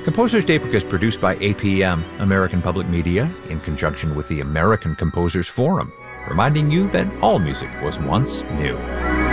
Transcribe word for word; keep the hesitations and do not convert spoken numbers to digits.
Composer's Daybreak is produced by A P M, American Public Media, in conjunction with the American Composers Forum, reminding you that all music was once new.